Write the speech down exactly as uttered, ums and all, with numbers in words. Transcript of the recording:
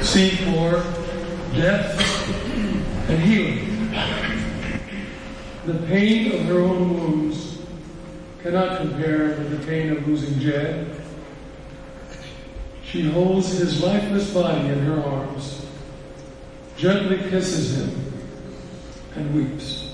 see for death and healing. The pain of her own wounds cannot compare with the pain of losing Jed. She holds his lifeless body in her arms, gently kisses him, and weeps.